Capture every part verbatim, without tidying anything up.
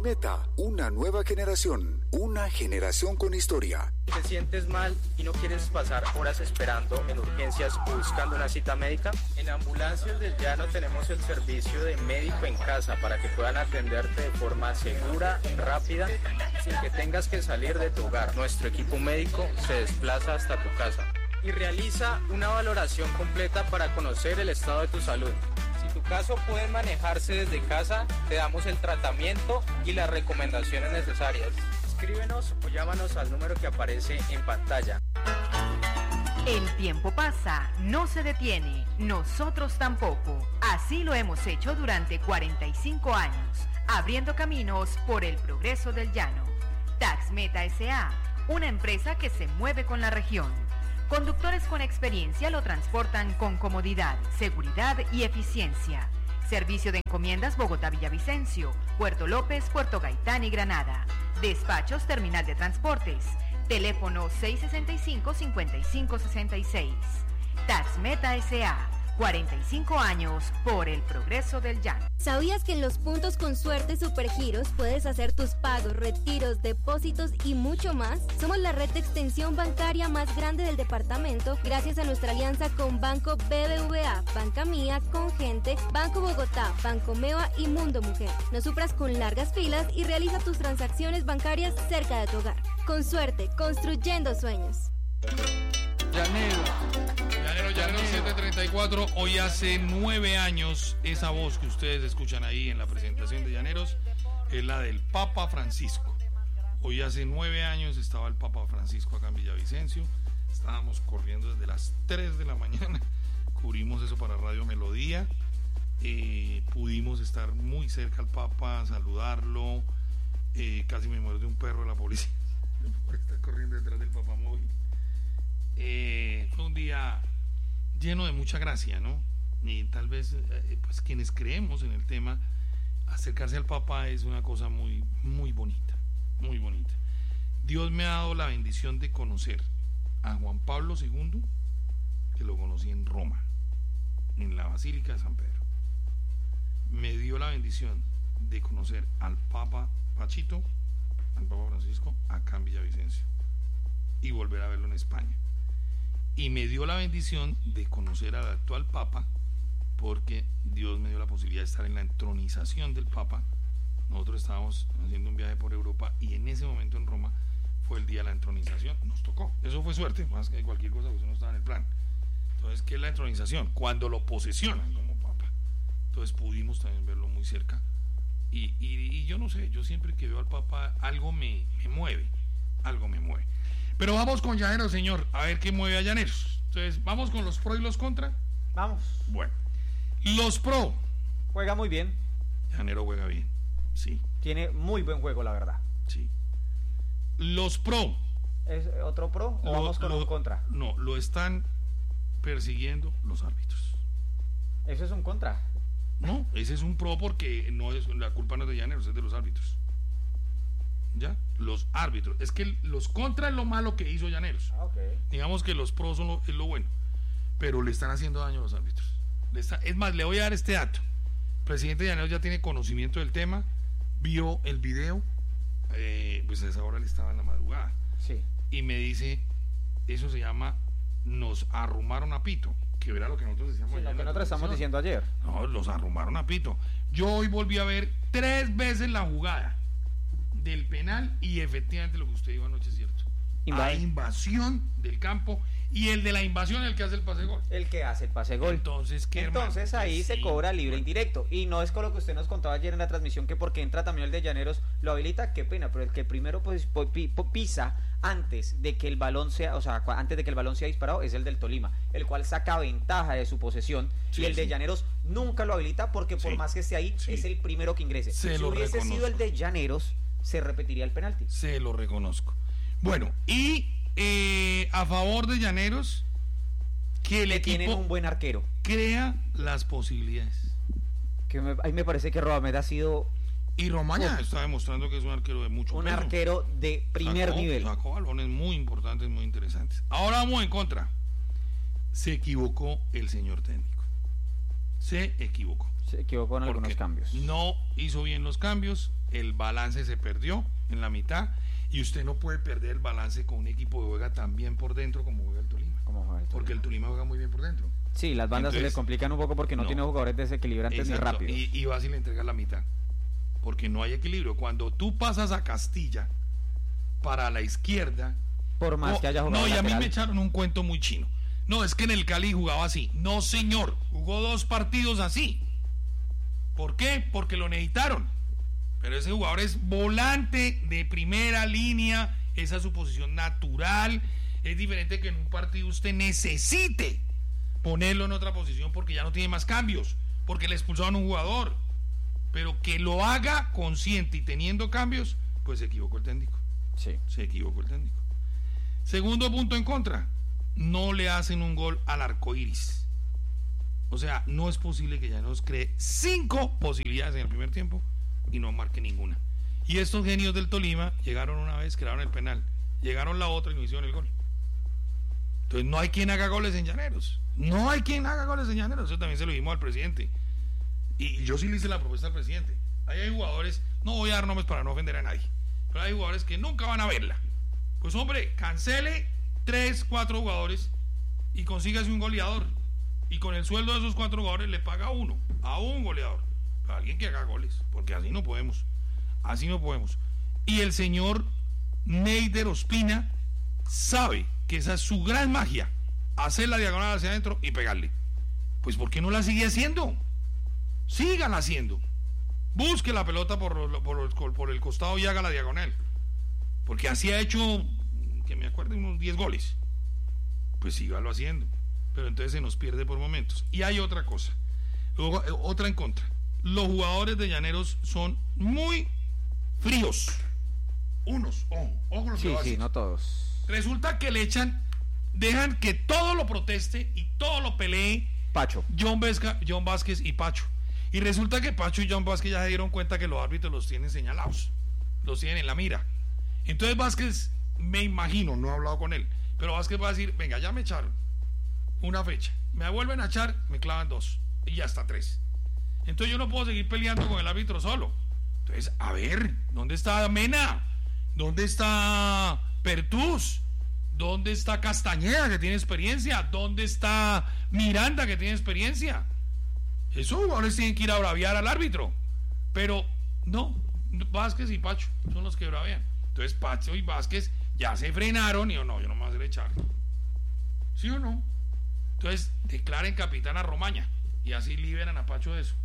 Meta, una nueva generación, una generación con historia. ¿Te sientes mal y no quieres pasar horas esperando en urgencias o buscando una cita médica? En Ambulancias del Llano tenemos el servicio de médico en casa para que puedan atenderte de forma segura, rápida, sin que tengas que salir de tu hogar. Nuestro equipo médico se desplaza hasta tu casa y realiza una valoración completa para conocer el estado de tu salud. Si tu caso puede manejarse desde casa, te damos el tratamiento y las recomendaciones necesarias. Escríbenos o llámanos al número que aparece en pantalla. El tiempo pasa, no se detiene, nosotros tampoco. Así lo hemos hecho durante cuarenta y cinco años, abriendo caminos por el progreso del llano. Taxmeta S A, una empresa que se mueve con la región. Conductores con experiencia lo transportan con comodidad, seguridad y eficiencia. Servicio de encomiendas Bogotá-Villavicencio, Puerto López, Puerto Gaitán y Granada. Despachos Terminal de Transportes. Teléfono seis sesenta y cinco, cincuenta y cinco sesenta y seis. Taxmeta S A. cuarenta y cinco años por el progreso del llano. ¿Sabías que en los puntos con suerte Supergiros puedes hacer tus pagos, retiros, depósitos y mucho más? Somos la red de extensión bancaria más grande del departamento gracias a nuestra alianza con Banco B B V A, Banca Mía, Congente, Banco Bogotá, Banco Meva y Mundo Mujer. No sufras con largas filas y realiza tus transacciones bancarias cerca de tu hogar. Con suerte, construyendo sueños. Llanero. Llanero, Llanero siete treinta y cuatro, hoy hace nueve años, esa voz que ustedes escuchan ahí en la presentación de Llaneros es la del Papa Francisco. Hoy hace nueve años estaba el Papa Francisco acá en Villavicencio, estábamos corriendo desde las tres de la mañana, cubrimos eso para Radio Melodía, eh, pudimos estar muy cerca al Papa, saludarlo, eh, casi me muerde un perro de la policía, está corriendo detrás del Papa móvil. Eh, fue un día lleno de mucha gracia, ¿no? Y tal vez, eh, pues quienes creemos en el tema, acercarse al Papa es una cosa muy, muy bonita, muy bonita. Dios me ha dado la bendición de conocer a Juan Pablo segundo, que lo conocí en Roma, en la Basílica de San Pedro. Me dio la bendición de conocer al Papa Pachito, al Papa Francisco, acá en Villavicencio, y volver a verlo en España. Y me dio la bendición de conocer al actual Papa, porque Dios me dio la posibilidad de estar en la entronización del Papa. Nosotros estábamos haciendo un viaje por Europa y en ese momento en Roma fue el día de la entronización, nos tocó, eso fue suerte, más que cualquier cosa, porque eso no estaba en el plan. Entonces, ¿qué es la entronización? Cuando lo posesionan como Papa. Entonces pudimos también verlo muy cerca y, y, y yo no sé, yo siempre que veo al Papa algo me, me mueve, algo me mueve. Pero vamos con Llaneros, señor, a ver qué mueve a Llaneros. Entonces, ¿vamos con los pro y los contra? Vamos. Bueno, los pro. Juega muy bien. Llanero juega bien, sí. Tiene muy buen juego, la verdad. Sí. Los pro. ¿Es otro pro o lo, vamos con lo, un contra? No, lo están persiguiendo los árbitros. ¿Eso es un contra? No, ese es un pro porque no es, la culpa no es de Llaneros, es de los árbitros. ¿Ya? Los árbitros. Es que los contra es lo malo que hizo Llaneros. Ah, okay. Digamos que los pros son lo, es lo bueno. Pero le están haciendo daño a los árbitros. Le está, es más, le voy a dar este dato. El presidente Llaneros ya tiene conocimiento del tema, vio el video, eh, pues a esa hora le estaba en la madrugada. Sí. Y me dice, eso se llama, nos arrumaron a pito. Que era lo que nosotros decíamos. Sí, lo que nosotros estamos diciendo ayer. No, los arrumaron a pito. Yo hoy volví a ver tres veces la jugada del penal y efectivamente lo que usted dijo anoche es cierto. Invad- Hay invasión del campo y el de la invasión el que hace el pase gol. El que hace el pase gol. Entonces, ¿qué, Entonces hermano? ahí Pues se sí. cobra libre indirecto. Y no es con lo que usted nos contaba ayer en la transmisión, que porque entra también el de Llaneros lo habilita, qué pena, pero el que primero pues, pi- pi- pisa antes de que el balón sea, o sea, antes de que el balón sea disparado es el del Tolima, el cual saca ventaja de su posesión, Sí, y el de sí. Llaneros nunca lo habilita porque por Sí. más que esté ahí, Sí. es el primero que ingrese. Se si lo hubiese reconozco. sido el de Llaneros, se repetiría el penalti. Se lo reconozco. Bueno, y eh, a favor de Llaneros, que el Que equipo tienen un buen arquero. crea las posibilidades. Que me, ahí me parece que Robamed ha sido Y Romaña Uf. está demostrando que es un arquero de mucho un peso. arquero de primer Sacó- nivel. Sacó balones muy importantes, muy interesantes. Ahora vamos en contra. Se equivocó el señor técnico. se equivocó. Se equivocó en algunos cambios. No hizo bien los cambios, el balance se perdió en la mitad y usted no puede perder el balance con un equipo que juega tan bien por dentro como juega el Tolima. Como juega el Tolima. Porque el Tolima juega muy bien por dentro. Sí, las bandas Entonces, se le complican un poco porque no, no tiene jugadores desequilibrantes ni rápidos. Y, y vas y le entregas la mitad. Porque no hay equilibrio. Cuando tú pasas a Castilla para la izquierda, por más no, que haya jugado no, y a lateral. mí me echaron un cuento muy chino. No, es que en el Cali jugaba así. No, señor, jugó dos partidos así. ¿Por qué? Porque lo necesitaron. Pero ese jugador es volante de primera línea, esa es su posición natural. Es diferente que en un partido usted necesite ponerlo en otra posición porque ya no tiene más cambios, porque le expulsaron a un jugador. Pero que lo haga consciente y teniendo cambios, pues se equivocó el técnico. Sí. Se equivocó el técnico. Segundo punto en contra, no le hacen un gol al arco iris. O sea, no es posible que ya nos cree cinco posibilidades en el primer tiempo y no marque ninguna. Y estos genios del Tolima llegaron una vez, crearon el penal, llegaron la otra y no hicieron el gol. Entonces no hay quien haga goles en Llaneros. No hay quien haga goles en Llaneros. Eso también se lo dijimos al presidente. Y yo sí le hice la propuesta al presidente. Ahí hay jugadores, no voy a dar nombres para no ofender a nadie, pero hay jugadores que nunca van a verla. Pues hombre, cancele tres, cuatro jugadores y consígase un goleador. Y con el sueldo de esos cuatro jugadores le paga uno, a un goleador. A alguien que haga goles, porque así no podemos. Así no podemos. Y el señor Neider Ospina sabe que esa es su gran magia, hacer la diagonal hacia adentro y pegarle. Pues ¿por qué no la sigue haciendo? Síganla haciendo. Busque la pelota por, por, por el costado y haga la diagonal. Porque así ha hecho, que me acuerdo, unos diez goles. Pues sígalo haciendo. Pero entonces se nos pierde por momentos. Y hay otra cosa, luego, otra en contra. Los jugadores de Llaneros son muy fríos. Unos, ojo, ojo lo que Sí, va a sí, decir. no todos. Resulta que le echan, dejan que todo lo proteste y todo lo pelee Pacho. John, Vesca, John Vázquez y Pacho. Y resulta que Pacho y John Vázquez ya se dieron cuenta que los árbitros los tienen señalados, los tienen en la mira. Entonces Vázquez, me imagino, no he hablado con él, pero Vázquez va a decir, venga, ya me echaron una fecha, me vuelven a echar, me clavan dos y ya hasta tres. Entonces yo no puedo seguir peleando con el árbitro solo. Entonces, a ver, ¿dónde está Mena? ¿Dónde está Pertús? ¿Dónde está Castañeda, que tiene experiencia? ¿Dónde está Miranda, que tiene experiencia? Esos jugadores tienen que ir a braviar al árbitro. Pero no, Vázquez y Pacho son los que bravean. Entonces Pacho y Vázquez ya se frenaron y yo no, yo no me voy a hacer echar. ¿Sí o no? Entonces declaren capitán a Romaña y así liberan a Pacho de eso.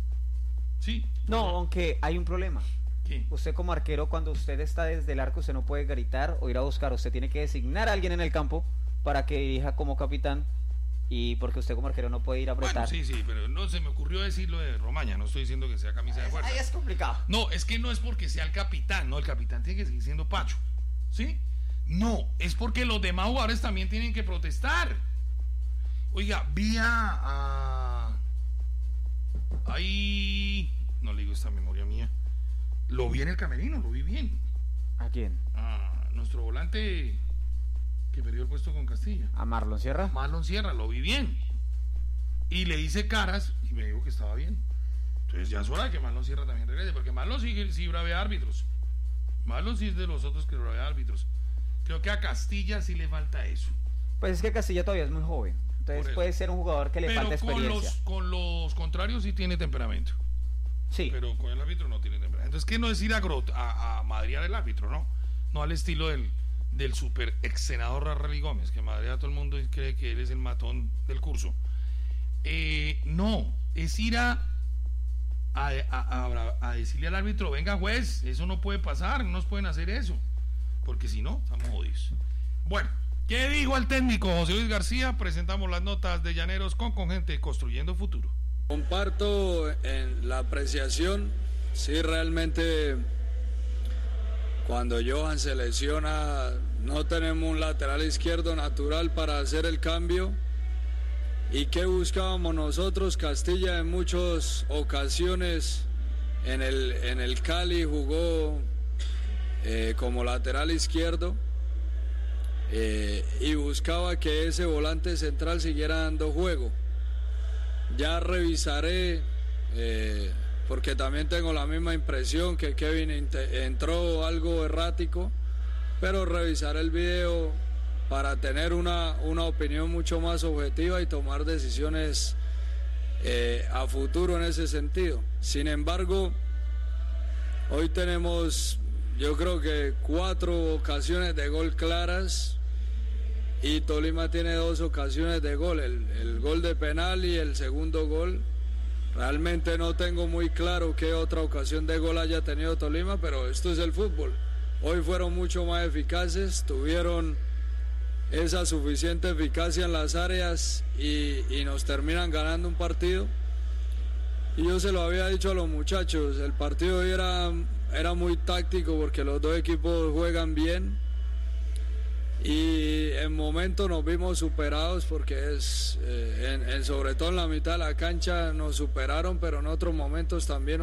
¿Sí? No, aunque hay un problema. ¿Qué? Usted como arquero, cuando usted está desde el arco, usted no puede gritar o ir a buscar. Usted tiene que designar a alguien en el campo para que dirija como capitán. Y porque usted como arquero no puede ir a apretar. Bueno, sí, sí, pero no se me ocurrió decirlo de Romaña. No estoy diciendo que sea camisa de fuerza. Ahí es complicado. No, es que no es porque sea el capitán. No, el capitán tiene que seguir siendo Pacho. ¿Sí? No, es porque los demás jugadores también tienen que protestar. Oiga, vi a... a ahí... No le digo esta memoria mía. Lo vi en el camerino, lo vi bien. ¿A quién? A nuestro volante que perdió el puesto con Castilla. ¿A Marlon Sierra? Marlon Sierra, lo vi bien. Y le hice caras y me dijo que estaba bien. Entonces ya es hora de que Marlon Sierra también regrese, porque Marlon sí, sí bravea árbitros. Marlon sí es de los otros que bravea árbitros. Creo que a Castilla sí le falta eso. Pues es que Castilla todavía es muy joven. Entonces puede ser un jugador que le Pero falta experiencia. Con los, con los contrarios sí tiene temperamento. Sí. Pero con el árbitro no tiene temperamento. Entonces, ¿qué no es ir a, grot, a, a madrear el árbitro? No, no al estilo del, del super ex senador Rarrely Gómez, que madrea a todo el mundo y cree que él es el matón del curso. Eh, no, es ir a, a, a, a, a decirle al árbitro, venga juez, eso no puede pasar, no nos pueden hacer eso, porque si no, estamos jodidos. Bueno, ¿qué dijo el técnico José Luis García? Presentamos las notas de Llaneros con Congente Construyendo Futuro. Comparto en la apreciación, sí, realmente cuando Johan se lesiona no tenemos un lateral izquierdo natural para hacer el cambio. ¿Y qué buscábamos nosotros? Castilla en muchas ocasiones en el, en el Cali jugó eh, como lateral izquierdo eh, y buscaba que ese volante central siguiera dando juego. ya revisaré, eh, porque también tengo la misma impresión que Kevin entró algo errático, pero revisaré el video para tener una, una opinión mucho más objetiva y tomar decisiones eh, a futuro en ese sentido. Sin embargo, hoy tenemos, yo creo que cuatro ocasiones de gol claras y Tolima tiene dos ocasiones de gol, el, el gol de penal y el segundo gol. Realmente no tengo muy claro qué otra ocasión de gol haya tenido Tolima, pero esto es el fútbol. Hoy fueron mucho más eficaces, tuvieron esa suficiente eficacia en las áreas y, y nos terminan ganando un partido. Y yo se lo había dicho a los muchachos, el partido hoy era, era muy táctico porque los dos equipos juegan bien. Y en momentos nos vimos superados porque es, eh, en, en, sobre todo en la mitad de la cancha nos superaron, pero en otros momentos también